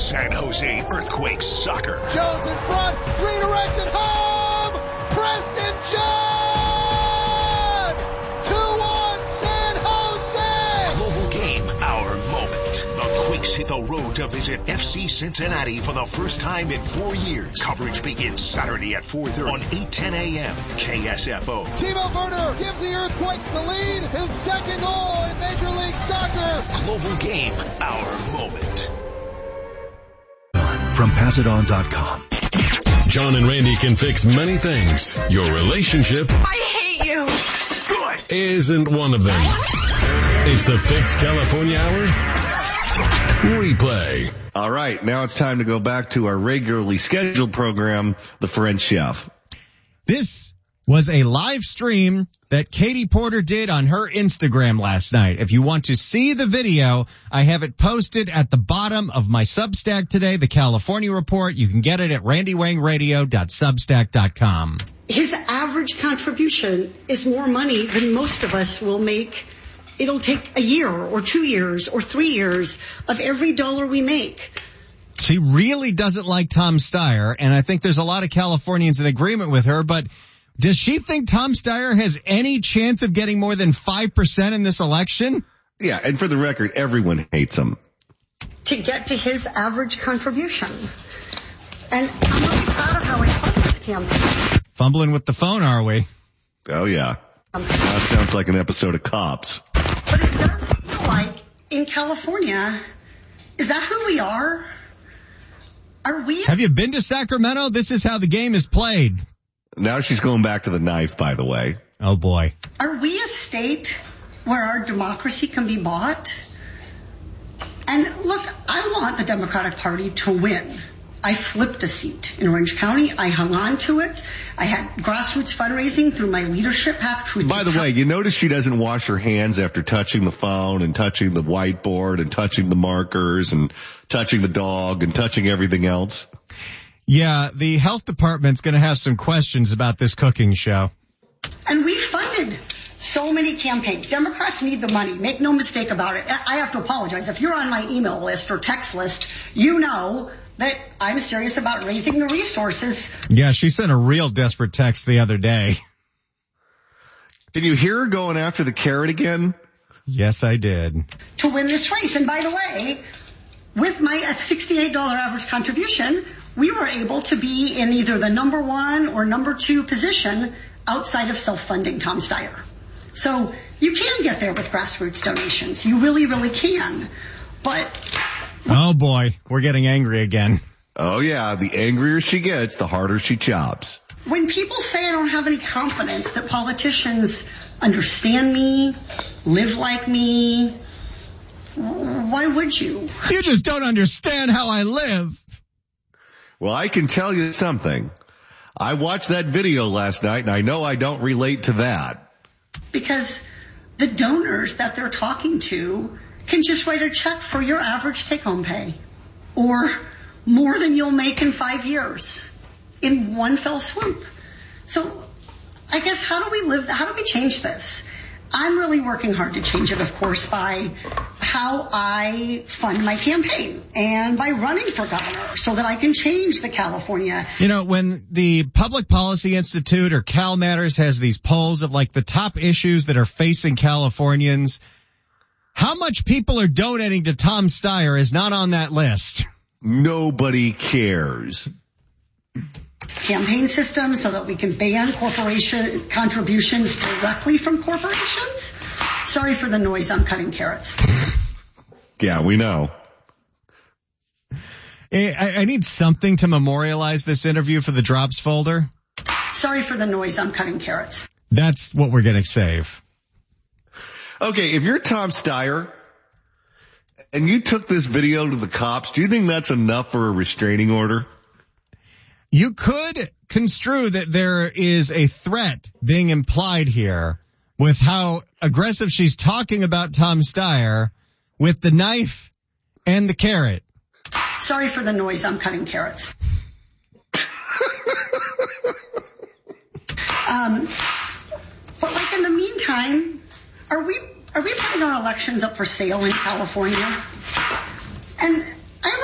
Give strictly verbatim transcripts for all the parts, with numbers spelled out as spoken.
San Jose Earthquakes soccer. Jones in front, redirected home, Preston John! two one San Jose! Global Game, our moment. The Quakes hit the road to visit F C Cincinnati for the first time in four years. Coverage begins Saturday at four thirty on eight ten a.m. K S F O. Timo Werner gives the Earthquakes the lead, his second goal in Major League Soccer. Global Game, our moment. From Pass It On dot com. John and Randy can fix many things. Your relationship I hate you. Good. isn't one of them. It's the Fix California Hour replay. All right, now it's time to go back to our regularly scheduled program, The French Chef. This was a live stream that Katie Porter did on her Instagram last night. If you want to see the video, I have it posted at the bottom of my Substack today, the California Report. You can get it at randy wang radio dot substack dot com. His average contribution is more money than most of us will make. It'll take a year or two years or three years of every dollar we make. She really doesn't like Tom Steyer, and I think there's a lot of Californians in agreement with her, but does she think Tom Steyer has any chance of getting more than five percent in this election? Yeah, and for the record, everyone hates him. To get to his average contribution. And I'm really proud of how I fund this campaign. Fumbling with the phone, are we? Oh, yeah. That sounds like an episode of Cops. But it does feel like in California, is that who we are? Are we? Have you been to Sacramento? This is how the game is played. Now she's going back to the knife, by the way. Oh, boy. Are we a state where our democracy can be bought? And look, I want the Democratic Party to win. I flipped a seat in Orange County. I hung on to it. I had grassroots fundraising through my leadership pack. By the way, you notice she doesn't wash her hands after touching the phone and touching the whiteboard and touching the markers and touching the dog and touching everything else. Yeah, the health department's going to have some questions about this cooking show. And we funded so many campaigns. Democrats need the money. Make no mistake about it. I have to apologize. If you're on my email list or text list, you know that I'm serious about raising the resources. Yeah, she sent a real desperate text the other day. Did you hear her going after the carrot again? Yes, I did. To win this race. And by the way, with my at sixty-eight dollars average contribution, we were able to be in either the number one or number two position outside of self-funding Tom Steyer. So you can get there with grassroots donations. You really, really can. But oh, boy, we're getting angry again. Oh, yeah, the angrier she gets, the harder she chops. When people say I don't have any confidence that politicians understand me, live like me, why would you? You just don't understand how I live. Well, I can tell you something. I watched that video last night, and I know I don't relate to that. Because the donors that they're talking to can just write a check for your average take-home pay. Or more than you'll make in five years in one fell swoop. So I guess how do we live, how do we change this? I'm really working hard to change it, of course, by how I fund my campaign and by running for governor so that I can change the California. You know, when the Public Policy Institute or Cal Matters has these polls of like the top issues that are facing Californians, how much people are donating to Tom Steyer is not on that list. Nobody cares. Campaign system so that we can ban corporation contributions directly from corporations. Sorry for the noise. I'm cutting carrots. Yeah, we know. I, I need something to memorialize this interview for the drops folder. Sorry for the noise. I'm cutting carrots. That's what we're going to save. Okay, if you're Tom Steyer and you took this video to the cops, do you think that's enough for a restraining order? You could construe that there is a threat being implied here with how aggressive she's talking about Tom Steyer with the knife and the carrot. Sorry for the noise. I'm cutting carrots. um, but like in the meantime, are we are we putting our elections up for sale in California? And I remember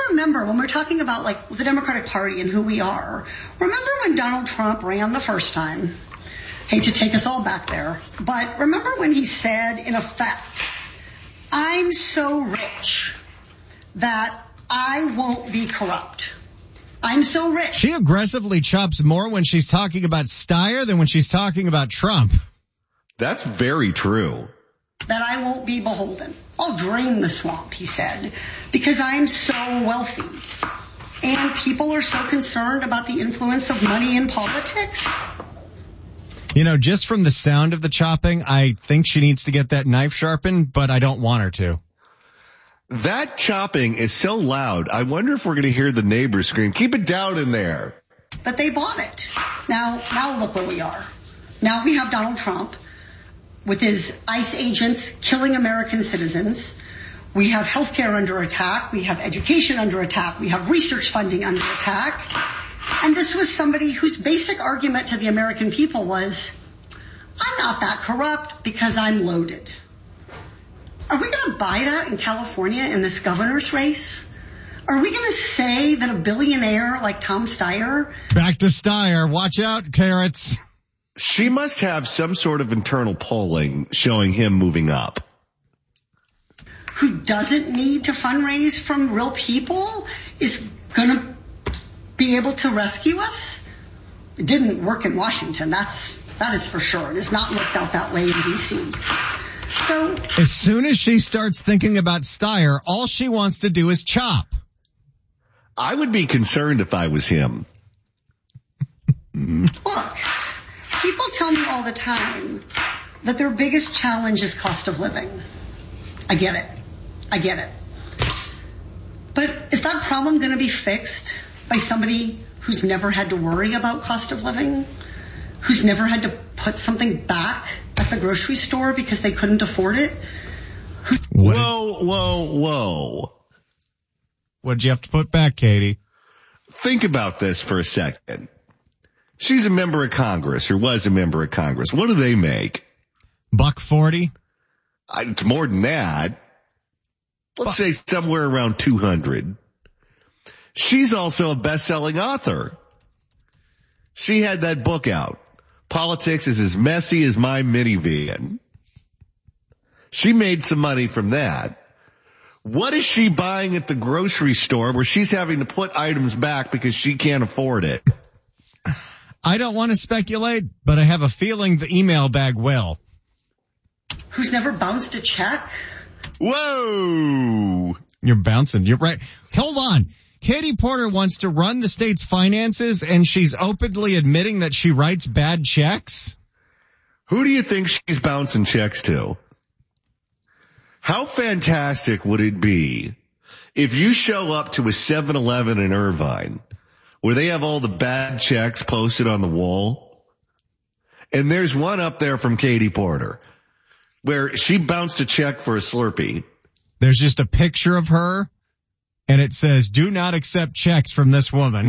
remember when we're talking about like the Democratic Party and who we are, remember when Donald Trump ran the first time? Hate to take us all back there, but remember when he said, in effect, I'm so rich that I won't be corrupt. I'm so rich. She aggressively chops more when she's talking about Steyer than when she's talking about Trump. That's very true. That I won't be beholden. I'll drain the swamp, he said, because I'm so wealthy. And people are so concerned about the influence of money in politics. You know, just from the sound of the chopping, I think she needs to get that knife sharpened, but I don't want her to. That chopping is so loud. I wonder if we're going to hear the neighbors scream, keep it down in there. But they bought it. Now, now look where we are. Now we have Donald Trump with his ICE agents killing American citizens. We have healthcare under attack. We have education under attack. We have research funding under attack. And this was somebody whose basic argument to the American people was, I'm not that corrupt because I'm loaded. Are we going to buy that in California in this governor's race? Are we going to say that a billionaire like Tom Steyer... Back to Steyer. Watch out, carrots. She must have some sort of internal polling showing him moving up. Who doesn't need to fundraise from real people is going to be able to rescue us? It didn't work in Washington. That's, that is for sure. It has not worked out that way in D C So, as soon as she starts thinking about Steyer, all she wants to do is chop. I would be concerned if I was him. Look, people tell me all the time that their biggest challenge is cost of living. I get it. I get it. But is that problem going to be fixed by somebody who's never had to worry about cost of living? Who's never had to put something back at the grocery store because they couldn't afford it? Whoa, whoa, whoa. What'd you have to put back, Katie? Think about this for a second. She's a member of Congress, or was a member of Congress. What do they make? Buck forty? I, it's more than that. Let's say somewhere around two hundred. She's also a best-selling author. She had that book out. Politics is as messy as my minivan. She made some money from that. What is she buying at the grocery store where she's having to put items back because she can't afford it? I don't want to speculate, but I have a feeling the email bag will. Who's never bounced a check? Whoa! You're bouncing. You're right. Hold on. Katie Porter wants to run the state's finances, and she's openly admitting that she writes bad checks? Who do you think she's bouncing checks to? How fantastic would it be if you show up to a seven eleven in Irvine where they have all the bad checks posted on the wall, and there's one up there from Katie Porter where she bounced a check for a Slurpee. There's just a picture of her, and it says, do not accept checks from this woman.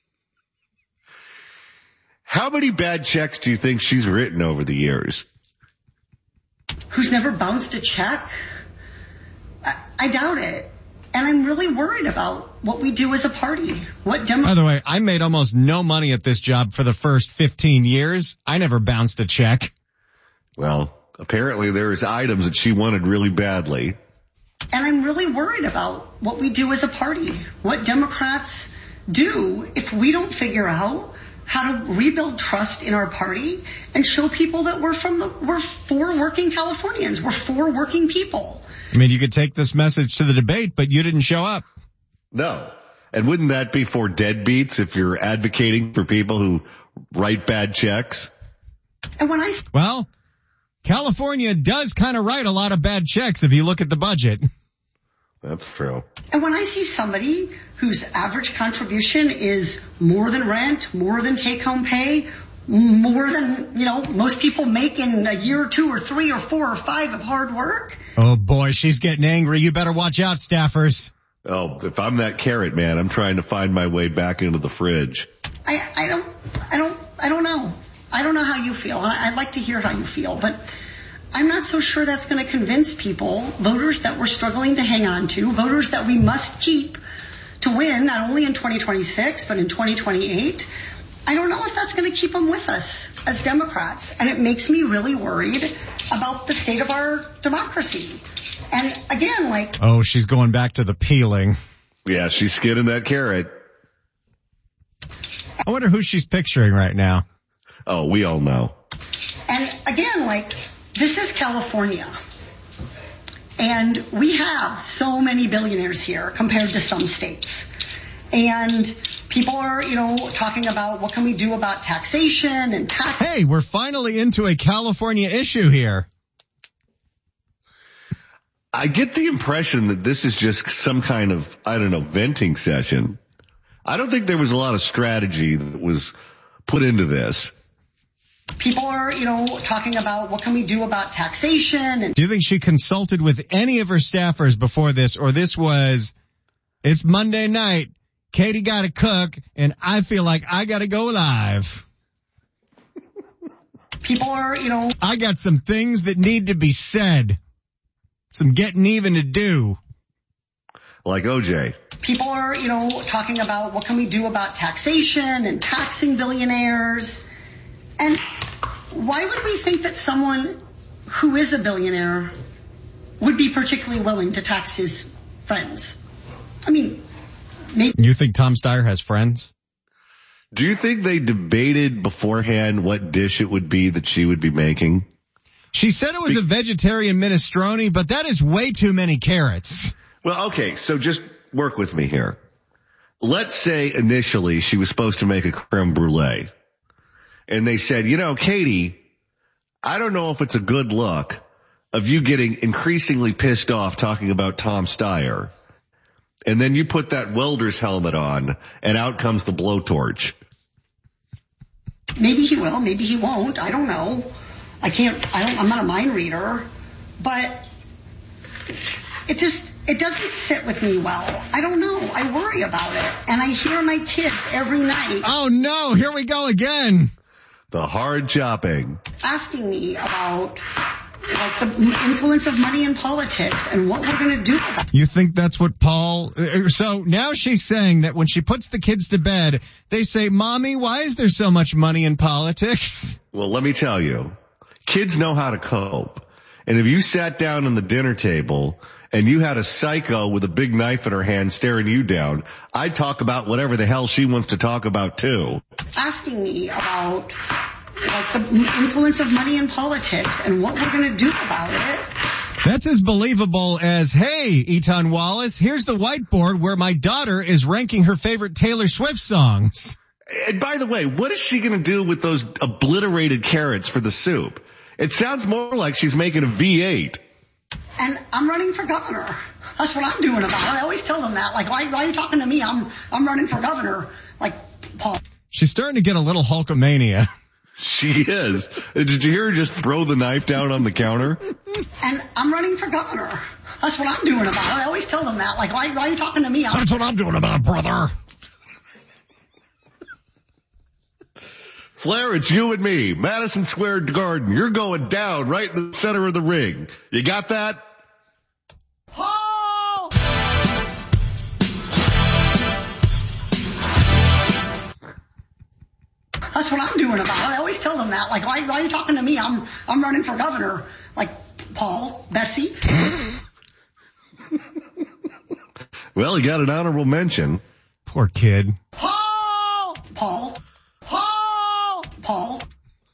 How many bad checks do you think she's written over the years? Who's never bounced a check? I, I doubt it. And I'm really worried about what we do as a party. What Dem- By the way, I made almost no money at this job for the first fifteen years. I never bounced a check. Well, apparently there's items that she wanted really badly. And I'm really worried about what we do as a party. What Democrats do if we don't figure out how to rebuild trust in our party and show people that we're from the, we're for working Californians. We're for working people. I mean, you could take this message to the debate, but you didn't show up. No. And wouldn't that be for deadbeats if you're advocating for people who write bad checks? And when I... Well, California does kind of write a lot of bad checks if you look at the budget. That's true. And when I see somebody whose average contribution is more than rent, more than take-home pay, more than, you know, most people make in a year or two or three or four or five of hard work. Oh boy, she's getting angry. You better watch out, staffers. Oh, if I'm that carrot man, I'm trying to find my way back into the fridge. I, I don't, I don't, I don't know. I don't know how you feel. I, I'd like to hear how you feel, but I'm not so sure that's going to convince people, voters that we're struggling to hang on to, voters that we must keep to win not only in twenty twenty-six, but in twenty twenty-eight. I don't know if that's going to keep them with us as Democrats. And it makes me really worried about the state of our democracy. And again, like... Oh, she's going back to the peeling. Yeah, she's skinning that carrot. I wonder who she's picturing right now. Oh, we all know. And again, like, this is California. And we have so many billionaires here compared to some states. And people are, you know, talking about what can we do about taxation and tax. Hey, we're finally into a California issue here. I get the impression that this is just some kind of, I don't know, venting session. I don't think there was a lot of strategy that was put into this. People are, you know, talking about what can we do about taxation. And do you think she consulted with any of her staffers before this, or this was, it's Monday night, Katie got to cook, and I feel like I got to go live. People are, you know, I got some things that need to be said. Some getting even to do. Like O J. People are, you know, talking about what can we do about taxation and taxing billionaires. And why would we think that someone who is a billionaire would be particularly willing to tax his friends? I mean, maybe. You think Tom Steyer has friends? Do you think they debated beforehand what dish it would be that she would be making? She said it was a vegetarian minestrone, but that is way too many carrots. Well, okay, so just work with me here. Let's say initially she was supposed to make a creme brulee. And they said, you know, Katie, I don't know if it's a good look of you getting increasingly pissed off talking about Tom Steyer. And then you put that welder's helmet on and out comes the blowtorch. Maybe he will, maybe he won't. I don't know. I can't, I don't, I'm not a mind reader, but it just, it doesn't sit with me well. I don't know. I worry about it. And I hear my kids every night. Oh no, here we go again. The hard chopping. Asking me about like the influence of money in politics and what we're going to do about it. You think that's what Paul, so now she's saying that when she puts the kids to bed, they say, Mommy, why is there so much money in politics? Well, let me tell you. Kids know how to cope. And if you sat down on the dinner table and you had a psycho with a big knife in her hand staring you down, I'd talk about whatever the hell she wants to talk about too. Asking me about like the influence of money in politics and what we're going to do about it. That's as believable as, hey, Eton Wallace, here's the whiteboard where my daughter is ranking her favorite Taylor Swift songs. And by the way, what is she going to do with those obliterated carrots for the soup? It sounds more like she's making a V eight. And I'm running for governor. That's what I'm doing about it. I always tell them that. Like, why, why are you talking to me? I'm, I'm running for governor. Like, Paul. She's starting to get a little Hulkamania. She is. Did you hear her just throw the knife down on the counter? And I'm running for governor. That's what I'm doing about it. I always tell them that. Like, why, why are you talking to me? I'm- That's what I'm doing about it, brother. Flair, it's you and me. Madison Square Garden. You're going down right in the center of the ring. You got that? Paul! That's what I'm doing about it. I always tell them that. Like, why, why are you talking to me? I'm, I'm running for governor. Like, Paul, Betsy. Well, he got an honorable mention. Poor kid. Paul! Paul. Paul! Paul.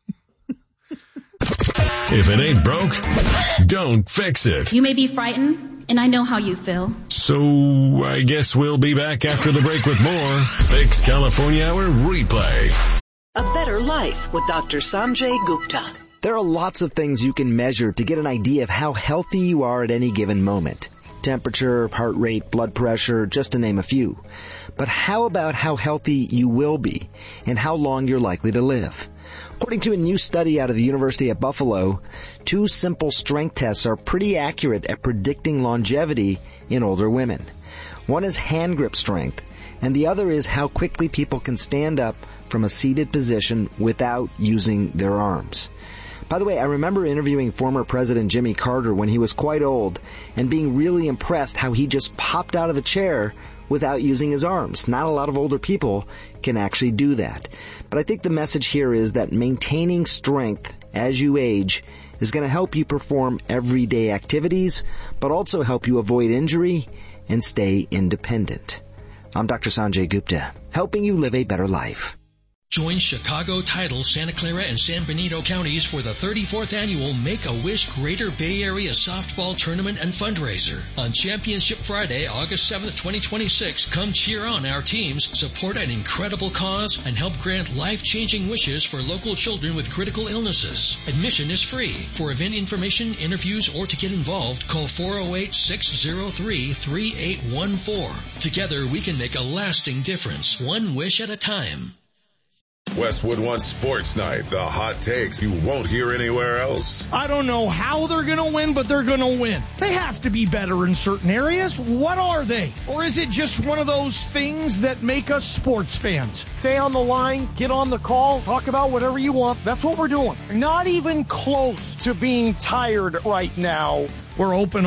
If it ain't broke, don't fix it. You may be frightened, and I know how you feel. So I guess we'll be back after the break with more Fix California Hour Replay. A better life with Doctor Sanjay Gupta. There are lots of things you can measure to get an idea of how healthy you are at any given moment. Temperature, heart rate, blood pressure, just to name a few. But how about how healthy you will be and how long you're likely to live? According to a new study out of the University at Buffalo, two simple strength tests are pretty accurate at predicting longevity in older women. One is hand grip strength, and the other is how quickly people can stand up from a seated position without using their arms. By the way, I remember interviewing former President Jimmy Carter when he was quite old and being really impressed how he just popped out of the chair without using his arms. Not a lot of older people can actually do that. But I think the message here is that maintaining strength as you age is going to help you perform everyday activities, but also help you avoid injury and stay independent. I'm Doctor Sanjay Gupta, helping you live a better life. Join Chicago, Tidal, Santa Clara, and San Benito counties for the thirty-fourth annual Make-A-Wish Greater Bay Area Softball Tournament and Fundraiser. On Championship Friday, August seventh, twenty twenty-six, come cheer on our teams, support an incredible cause, and help grant life-changing wishes for local children with critical illnesses. Admission is free. For event information, interviews, or to get involved, call four oh eight, six oh three, three eight one four. Together, we can make a lasting difference, one wish at a time. Westwood One Sports Night, the hot takes you won't hear anywhere else. I don't know how they're going to win, but they're going to win. They have to be better in certain areas. What are they? Or is it just one of those things that make us sports fans? Stay on the line, get on the call, talk about whatever you want. That's what we're doing. Not even close to being tired right now. We're open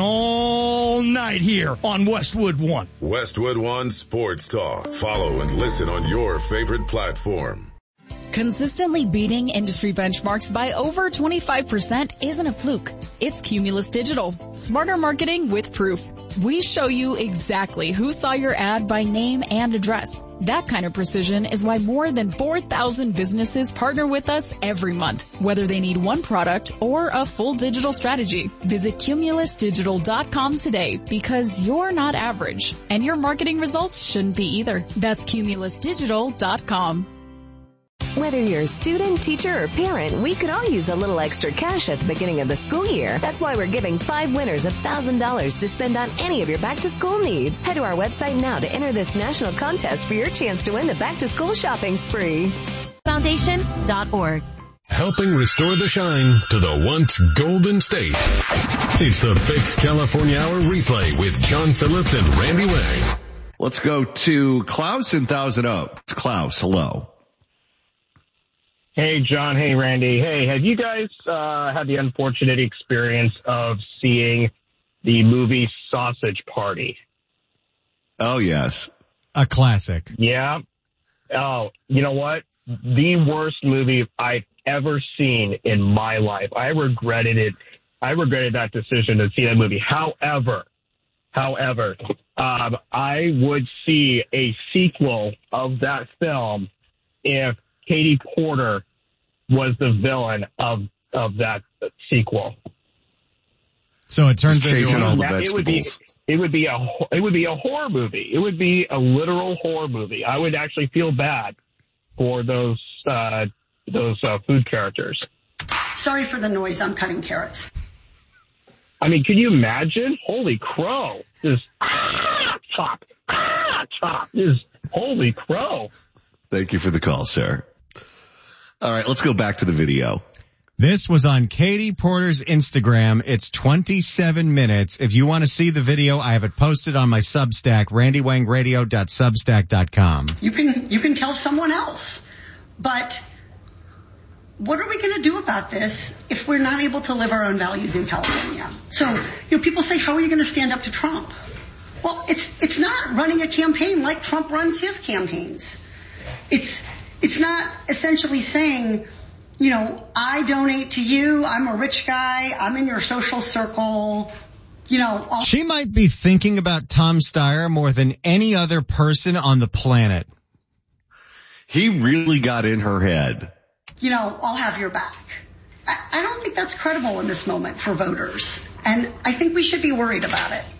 all night here on Westwood One. Westwood One Sports Talk. Follow and listen on your favorite platform. Consistently beating industry benchmarks by over twenty-five percent isn't a fluke. It's Cumulus Digital. Smarter marketing with proof. We show you exactly who saw your ad by name and address. That kind of precision is why more than four thousand businesses partner with us every month, whether they need one product or a full digital strategy. Visit cumulus digital dot com today, because you're not average, and your marketing results shouldn't be either. That's cumulus digital dot com. Whether you're a student, teacher, or parent, we could all use a little extra cash at the beginning of the school year. That's why we're giving five winners one thousand dollars to spend on any of your back-to-school needs. Head to our website now to enter this national contest for your chance to win the back-to-school shopping spree. Foundation dot org. Helping restore the shine to the once golden state. It's the Fix California Hour replay with John Phillips and Randy Wang. Let's go to Klaus in Thousand Oaks. Klaus, hello. Hey, John. Hey, Randy. Hey, have you guys uh, had the unfortunate experience of seeing the movie Sausage Party? Oh, yes. A classic. Yeah. Oh, you know what? The worst movie I've ever seen in my life. I regretted it. I regretted that decision to see that movie. However, however, um, I would see a sequel of that film if Katie Porter was the villain of of that sequel. So it turns into all the vegetables. It would be it would be a it would be a horror movie. It would be a literal horror movie. I would actually feel bad for those uh, those uh, food characters. Sorry for the noise. I'm cutting carrots. I mean, can you imagine? Holy crow! Just ah, chop, ah, chop. Just holy crow. Thank you for the call, sir. All right, let's go back to the video. This was on Katie Porter's Instagram. It's twenty-seven minutes. If you want to see the video, I have it posted on my Substack, randy wang radio dot substack dot com. You can, you can tell someone else. But what are we going to do about this if we're not able to live our own values in California? So, you know, people say, how are you going to stand up to Trump? Well, it's, it's not running a campaign like Trump runs his campaigns. It's, it's not essentially saying, you know, I donate to you. I'm a rich guy. I'm in your social circle. You know, I'll- she might be thinking about Tom Steyer more than any other person on the planet. He really got in her head. You know, I'll have your back. I, I don't think that's credible in this moment for voters. And I think we should be worried about it.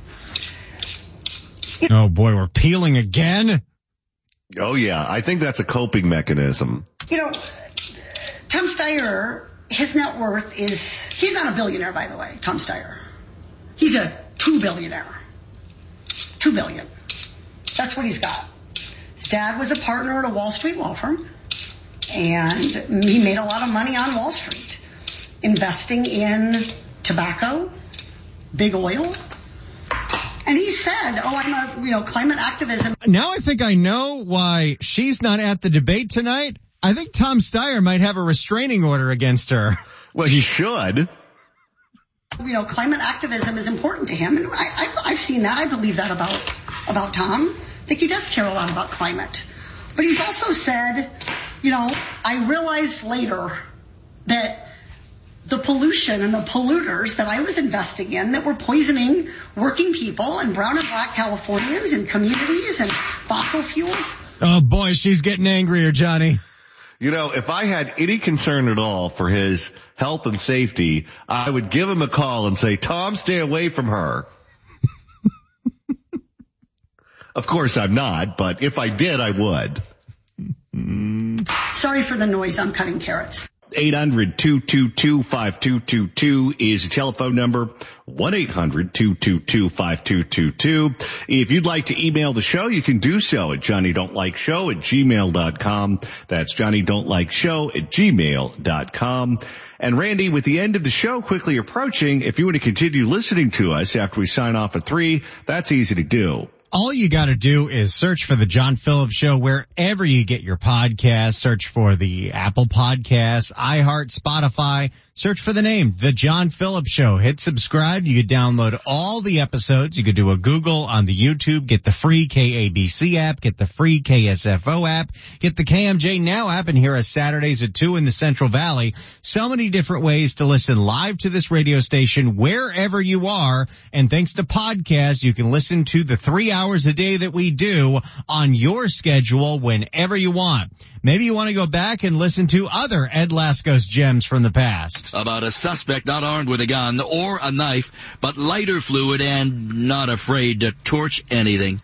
You know, oh boy, we're peeling again. Oh yeah, I think that's a coping mechanism. You know, Tom Steyer, his net worth is, he's not a billionaire, by the way, Tom Steyer. He's a two billionaire. Two billion. That's what he's got. His dad was a partner at a Wall Street law firm, and he made a lot of money on Wall Street, investing in tobacco, big oil. And he said, oh, I'm a, you know, climate activism. Now I think I know why she's not at the debate tonight. I think Tom Steyer might have a restraining order against her. Well, he should. You know, climate activism is important to him. And I, I, I've seen that. I believe that about, about Tom. think he does care a lot about climate. But he's also said, you know, I realized later that the pollution and the polluters that I was investing in that were poisoning working people and brown and black Californians and communities and fossil fuels. Oh boy, she's getting angrier, Johnny. You know, if I had any concern at all for his health and safety, I would give him a call and say, Tom, stay away from her. Of course I'm not, but if I did, I would. Sorry for the noise. I'm cutting carrots. eight hundred, two two two, five two two two is the telephone number. one eight hundred, two two two, five two two two. If you'd like to email the show, you can do so at Johnny Don't Like Show at gmail dot com. That's Johnny Don't Like Show at gmail dot com. And Randy, with the end of the show quickly approaching, if you want to continue listening to us after we sign off at three, that's easy to do. All you got to do is search for the John Phillips Show wherever you get your podcasts. Search for the Apple Podcasts, iHeart, Spotify. Search for the name, The John Phillips Show. Hit subscribe. You could download all the episodes. You could do a Google on the YouTube. Get the free K A B C app. Get the free K S F O app. Get the K M J Now app and hear us Saturdays at two in the Central Valley. So many different ways to listen live to this radio station wherever you are. And thanks to podcasts, you can listen to the three hours hours a day that we do on your schedule whenever you want. Maybe you want to go back and listen to other Ed Laskos gems from the past. About a suspect not armed with a gun or a knife, but lighter fluid and not afraid to torch anything.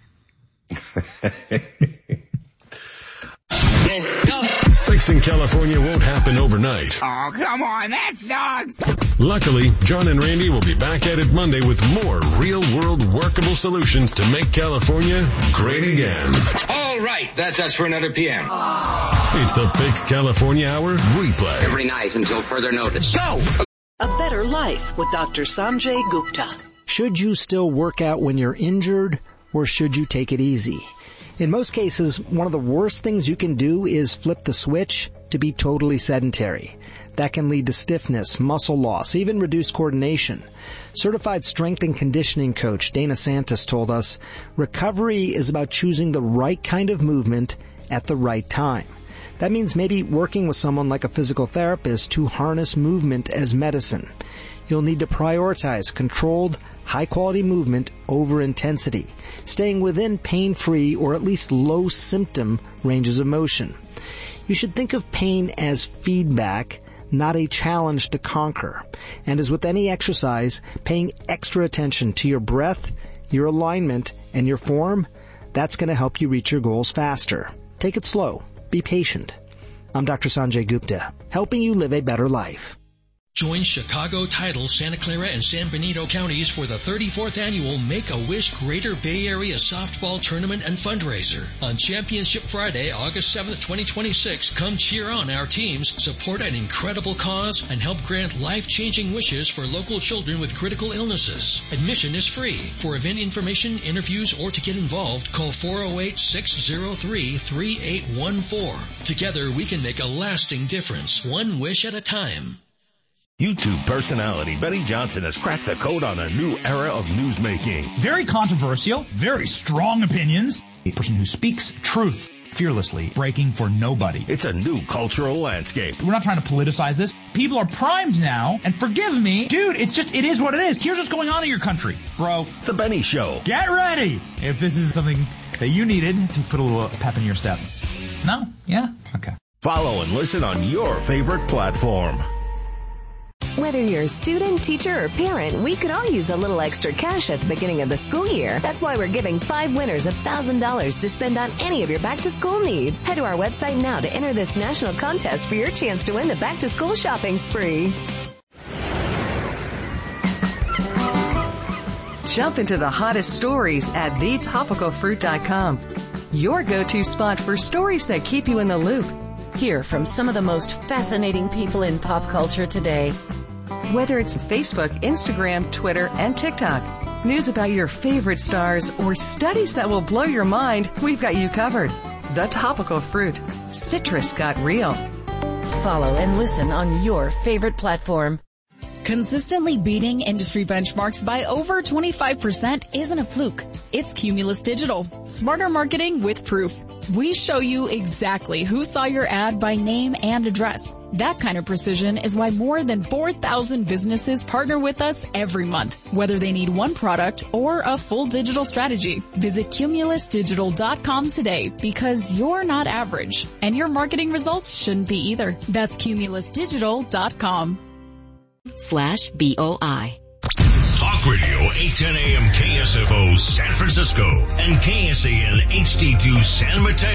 Fixing California won't happen overnight. Oh, come on, that sucks. Luckily, John and Randy will be back at it Monday with more real-world workable solutions to make California great again. All right, that's us for another P M. It's the Fix California Hour replay. Every night until further notice. Go! A Better Life with Doctor Sanjay Gupta. Should you still work out when you're injured, or should you take it easy? In most cases, one of the worst things you can do is flip the switch to be totally sedentary. That can lead to stiffness, muscle loss, even reduced coordination. Certified strength and conditioning coach Dana Santos told us, recovery is about choosing the right kind of movement at the right time. That means maybe working with someone like a physical therapist to harness movement as medicine. You'll need to prioritize controlled, high-quality movement over intensity, staying within pain-free or at least low-symptom ranges of motion. You should think of pain as feedback, not a challenge to conquer. And as with any exercise, paying extra attention to your breath, your alignment, and your form, that's going to help you reach your goals faster. Take it slow. Be patient. I'm Doctor Sanjay Gupta, helping you live a better life. Join Chicago Title, Santa Clara, and San Benito counties for the thirty-fourth annual Make-A-Wish Greater Bay Area Softball Tournament and Fundraiser. On Championship Friday, August seventh, twenty twenty-six, come cheer on our teams, support an incredible cause, and help grant life-changing wishes for local children with critical illnesses. Admission is free. For event information, interviews, or to get involved, call four oh eight, six oh three, three eight one four. Together, we can make a lasting difference, one wish at a time. YouTube personality Benny Johnson has cracked the code on a new era of newsmaking. Very controversial, very strong opinions. A person who speaks truth fearlessly, breaking for nobody. It's a new cultural landscape. We're not trying to politicize this. People are primed now, and forgive me, dude, it's just, it is what it is. Here's what's going on in your country, bro. The Benny Show. Get ready if this is something that you needed to put a little pep in your step. No? Yeah? Okay. Follow and listen on your favorite platform. Whether you're a student, teacher, or parent, we could all use a little extra cash at the beginning of the school year. That's why we're giving five winners one thousand dollars to spend on any of your back-to-school needs. Head to our website now to enter this national contest for your chance to win the back-to-school shopping spree. Jump into the hottest stories at the topical fruit dot com. Your go-to spot for stories that keep you in the loop. Hear from some of the most fascinating people in pop culture today. Whether it's Facebook, Instagram, Twitter, and TikTok, news about your favorite stars, or studies that will blow your mind, we've got you covered. The Topical Fruit. Citrus got real. Follow and listen on your favorite platform. Consistently beating industry benchmarks by over twenty-five percent isn't a fluke. It's Cumulus Digital. Smarter marketing with proof. We show you exactly who saw your ad by name and address. That kind of precision is why more than four thousand businesses partner with us every month, whether they need one product or a full digital strategy. Visit cumulus digital dot com today because you're not average, and your marketing results shouldn't be either. That's cumulus digital dot com. Slash B O I. Talk Radio eight ten A M K S F O San Francisco and K S A N H D two San Mateo.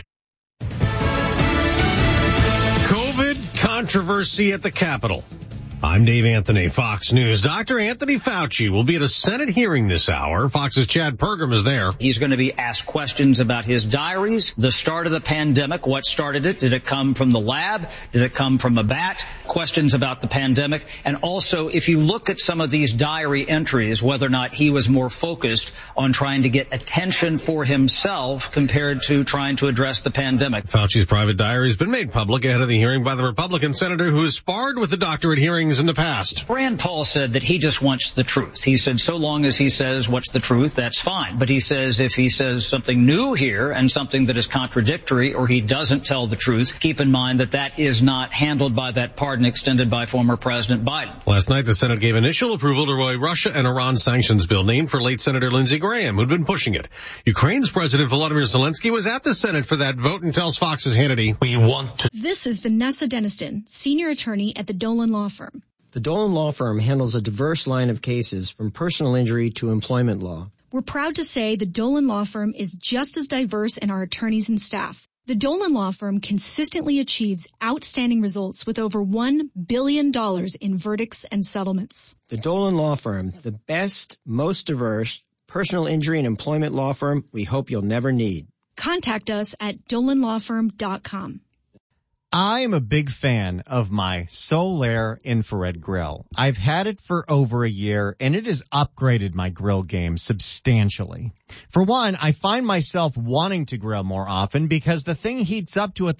COVID controversy at the Capitol. I'm Dave Anthony, Fox News. Doctor Anthony Fauci will be at a Senate hearing this hour. Fox's Chad Pergram is there. He's going to be asked questions about his diaries, the start of the pandemic, what started it, did it come from the lab, did it come from a bat, questions about the pandemic, and also if you look at some of these diary entries, whether or not he was more focused on trying to get attention for himself compared to trying to address the pandemic. Fauci's private diary has been made public ahead of the hearing by the Republican senator who has sparred with the doctor at hearings in the past. Rand Paul said that he just wants the truth. He said so long as he says what's the truth, that's fine. But he says if he says something new here and something that is contradictory or he doesn't tell the truth, keep in mind that that is not handled by that pardon extended by former President Biden. Last night, the Senate gave initial approval to a Russia and Iran sanctions bill named for late Senator Lindsey Graham, who'd been pushing it. Ukraine's President Volodymyr Zelensky was at the Senate for that vote and tells Fox's Hannity, we want to. This is Vanessa Deniston, senior attorney at the Dolan Law Firm. The Dolan Law Firm handles a diverse line of cases from personal injury to employment law. We're proud to say the Dolan Law Firm is just as diverse in our attorneys and staff. The Dolan Law Firm consistently achieves outstanding results with over one billion dollars in verdicts and settlements. The Dolan Law Firm, the best, most diverse personal injury and employment law firm we hope you'll never need. Contact us at dolan law firm dot com. I am a big fan of my Solaire infrared grill. I've had it for over a year, and it has upgraded my grill game substantially. For one, I find myself wanting to grill more often because the thing heats up to a